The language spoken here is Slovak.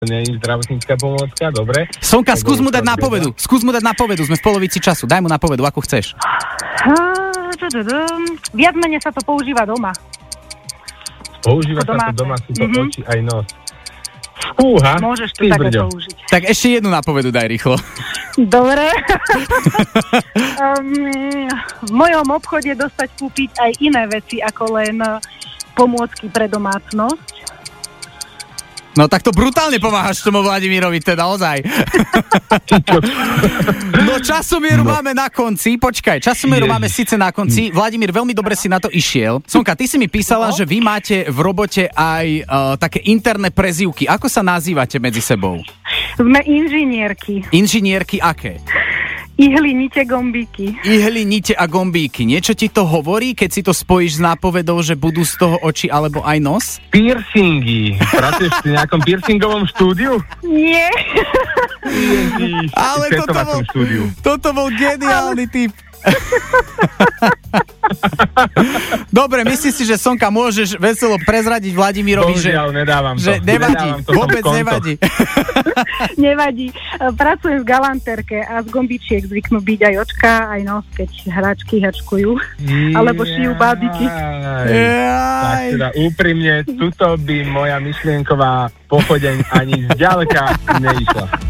nie je zdravotnícka pomôcka, dobre. Sonka, skús mu dať nápovedu, sme v polovici času, daj mu nápovedu, ako chceš. Viac menej sa to používa doma. Používa sa to doma, sú to oči aj nos. Fúha, môžeš to tak použiť. Tak ešte jednu nápovedu daj rýchlo. Dobre. V mojom obchode dostať kúpiť aj iné veci, ako len pomôcky pre domácnosť. No tak to brutálne pomáhaš tomu Vladimírovi, teda ozaj. No časomieru máme na konci, časomieru máme síce na konci. Vladimír, veľmi dobre si na to išiel. Sonka, ty si mi písala, že vy máte v robote aj také interné prezývky. Ako sa nazývate medzi sebou? Sme inžinierky. Inžinierky aké? Ihly, nite, gombíky. Ihly, nite a gombíky. Niečo ti to hovorí, keď si to spojíš s nápovedou, že budú z toho oči alebo aj nos? Piercingy. Pracuješ v nejakom piercingovom štúdiu? Nie. Ale toto bol geniálny typ. Dobre, myslíš si, že Sonka môžeš veselo prezradiť Vladimírovi, bohužiaľ, že nevadí, vôbec nevadí. Nevadí. Pracujem v galantérke a z gombičiek zvyknú byť aj očka, aj nos, keď hráčky hačkujú. Alebo šijú bábiky. Tak teda úprimne, tuto by moja myšlienková pochodeň ani zďaleka neišla.